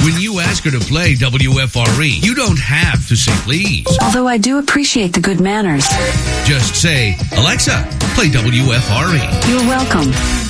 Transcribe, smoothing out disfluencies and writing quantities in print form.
When you ask her to play WFRE, you don't have to say please. Although I do appreciate the good manners. Just say, Alexa, play WFRE. You're welcome.